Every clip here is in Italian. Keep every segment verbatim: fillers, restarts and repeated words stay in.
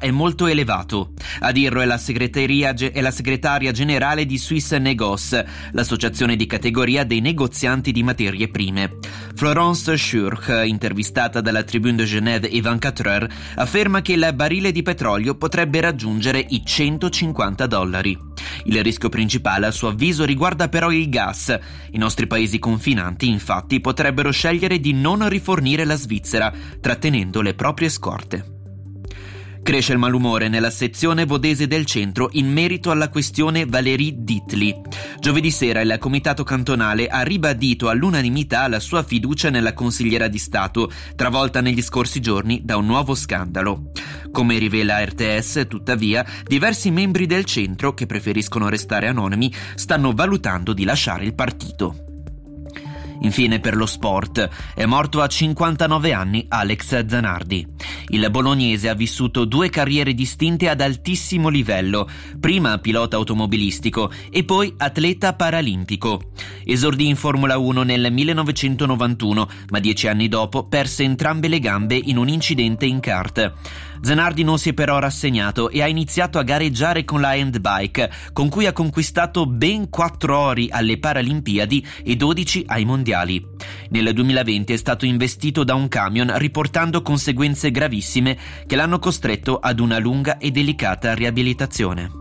è molto elevato. A dirlo è la, segreteria, è la segretaria generale di Suisse Négoce, l'associazione di categoria dei negozianti di materie prime. Florence Schurch, intervistata dalla Tribune de Genève e ventiquattro Heures, afferma che il barile di petrolio potrebbe raggiungere i centocinquanta dollari. Il rischio principale, a suo avviso, riguarda però il gas. I nostri paesi confinanti, infatti, potrebbero scegliere di non rifornire la Svizzera, trattenendo le proprie scorte. Cresce il malumore nella sezione vodese del centro in merito alla questione Valérie Ditli. Giovedì sera il comitato cantonale ha ribadito all'unanimità la sua fiducia nella consigliera di Stato, travolta negli scorsi giorni da un nuovo scandalo. Come rivela R T S, tuttavia, diversi membri del centro, che preferiscono restare anonimi, stanno valutando di lasciare il partito. Infine, per lo sport, è morto a cinquantanove anni Alex Zanardi. Il bolognese ha vissuto due carriere distinte ad altissimo livello, prima pilota automobilistico e poi atleta paralimpico. Esordì in Formula uno nel millenovecentonovantuno, ma dieci anni dopo perse entrambe le gambe in un incidente in kart. Zanardi non si è però rassegnato e ha iniziato a gareggiare con la handbike, con cui ha conquistato ben quattro ori alle Paralimpiadi e dodici ai mondiali. Nel duemilaventi è stato investito da un camion, riportando conseguenze gravissime che l'hanno costretto ad una lunga e delicata riabilitazione.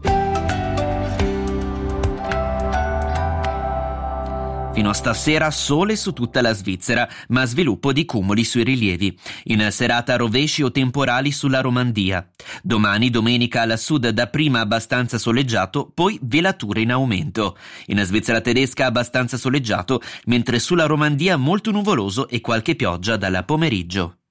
Fino a stasera sole su tutta la Svizzera, ma sviluppo di cumuli sui rilievi. In serata rovesci o temporali sulla Romandia. Domani, domenica, al sud dapprima abbastanza soleggiato, poi velature in aumento. In Svizzera tedesca abbastanza soleggiato, mentre sulla Romandia molto nuvoloso e qualche pioggia dal pomeriggio.